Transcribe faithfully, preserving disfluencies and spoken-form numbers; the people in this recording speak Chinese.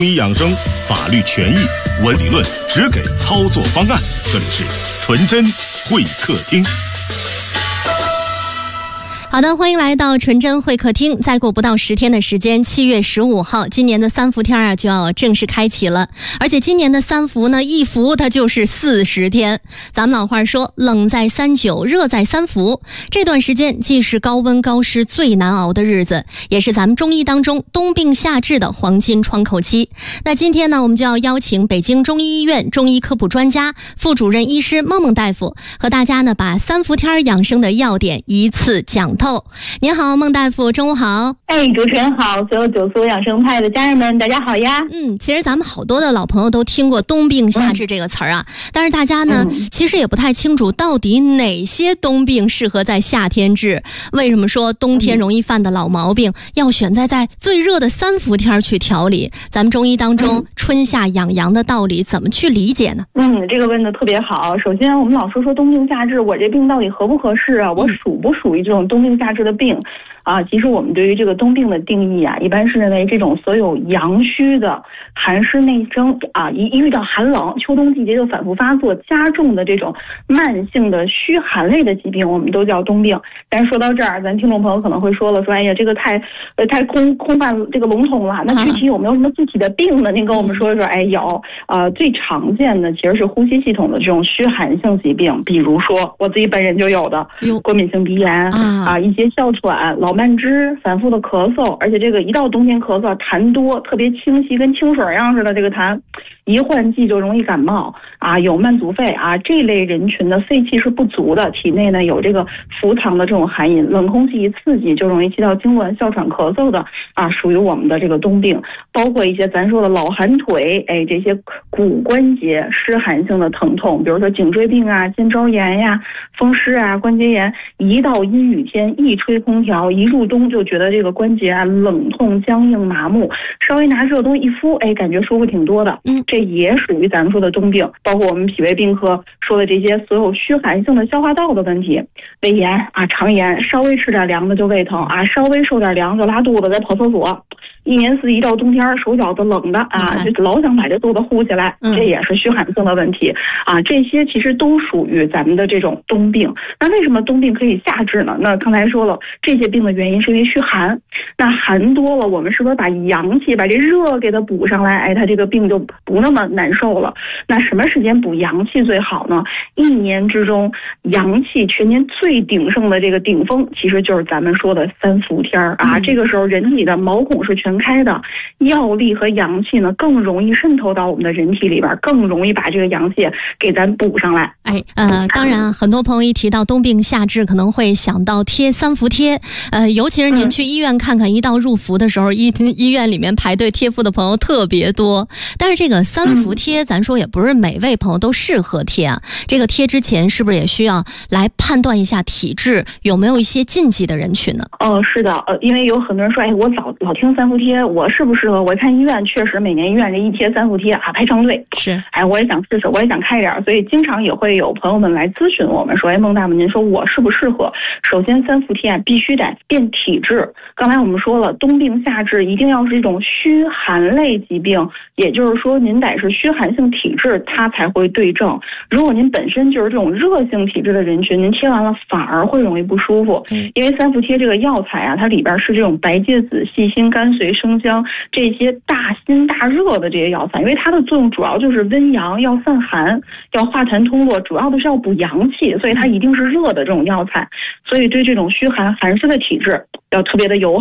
中医养生，法律权益，文理论，只给操作方案。这里是纯真会客厅。 好的，欢迎来到纯真会客厅。再过不到十天的时间，七月十五号，今年的三伏天啊就要正式开启了。而且今年的三伏呢，一伏它就是四十天。咱们老话说，冷在三九，热在三伏。这段时间既是高温高湿最难熬的日子，也是咱们中医当中冬病夏治的黄金窗口期。那今天呢，我们就要邀请北京中医医院中医科普专家、副主任医师孟孟大夫，和大家呢把三伏天养生的要点一次讲透。您好，孟大夫，中午好。 哎，主持人好，所有九苏养生派的家人们，大家好呀。 嗯，其实咱们好多的老朋友都听过冬病夏治这个词儿啊、嗯，但是大家呢、嗯，其实也不太清楚到底哪些冬病适合在夏天治。为什么说冬天容易犯的老毛病，嗯、要选在在最热的三伏天去调理？咱们中医当中、嗯、春夏养阳的道理怎么去理解呢？ 嗯，这个问的特别好。首先，我们老说说冬病夏治，我这病到底合不合适啊？我属不属于这种冬病夏治的病？啊，其实我们对于这个冬病的定义啊，一般是认为这种所有阳虚的寒湿内生啊，一一遇到寒冷，秋冬季节就反复发作加重的这种慢性的虚寒类的疾病，我们都叫冬病。但是说到这儿，咱听众朋友可能会说了，说哎呀，这个太呃太空空泛这个笼统了。那具体有没有什么具体的病呢？您跟我们说一说。哎，有，呃，最常见的其实是呼吸系统的这种虚寒性疾病，比如说我自己本人就有的过敏性鼻炎啊，啊一些哮喘、老慢支、反复的咳嗽，而且这个一到冬天咳嗽痰多，特别清晰，跟清水一样似的，这个痰一换季就容易感冒啊，有慢阻肺啊，这类人群的肺气是不足的，体内呢有这个伏藏的这种寒饮，冷空气一刺激就容易起到痉挛、哮喘、咳嗽的啊，属于我们的这个冬病。包括一些咱说的老寒腿，哎，这些骨关节湿寒性的疼痛，比如说颈椎病啊、肩周炎呀、风湿啊、关节炎，一到阴雨天一吹空调，一入冬就觉得这个关节啊冷痛、僵硬、麻木，稍微拿热东一敷，哎，感觉舒服挺多的。嗯，这也属于咱们说的冬病。包括我们脾胃病科说的这些所有虚寒性的消化道的问题，胃炎啊、肠炎，稍微吃点凉的就胃疼啊，稍微受点凉就拉肚子，再跑厕所。一年四季一到冬天，手脚都冷的啊，就老想把这肚子护起来，这也是虚寒性的问题啊。这些其实都属于咱们的这种冬病。那为什么冬病可以夏治呢？那刚才说了，这些病的原因是因为虚寒。那寒多了，我们是不是把阳气、把这热给它补上来？哎，它这个病就不那么难受了。那什么时间补阳气最好呢？一年之中，阳气全年最鼎盛的这个顶峰，其实就是咱们说的三伏天啊。嗯、这个时候，人体的毛孔是全开的，药力和阳气呢更容易渗透到我们的人体里边，更容易把这个阳气给咱补上来。 哎，呃，当然，很多朋友一提到冬病夏治，可能会想到贴三伏贴，呃，尤其是您去医院看看，一到入伏的时候，医医院里面排队贴敷的朋友特别多。但是这个三伏贴，咱说也不是每位朋友都适合贴啊。这个贴之前是不是也需要来判断一下体质，有没有一些禁忌的人群呢？ 哦，是的，呃，因为有很多人说，哎，我老老听三伏贴，我适不适合？我看医院确实每年医院这一贴三伏贴啊，排长队。是，哎，我也想试试，我也想开点，所以经常也会有朋友们来咨询我们说，哎，孟大夫，您说我适不适合？首先，三伏贴啊，必须得辨体质。刚才我们说了，冬病夏治一定要是一种虚寒类疾病，也就是说，您得是虚寒性体质，它才会对症。如果您本身就是这种热性体质的人群，您贴完了反而会容易不舒服。嗯、因为三伏贴这个药材啊，它里边是这种白芥子、细辛、甘遂、生姜这些大辛大热的这些药材，因为它的作用主要就是温阳，要散寒，要化痰通络，主要的是要补阳气，所以它一定是热的这种药材。所以对这种虚寒寒湿的体质要特别的友好。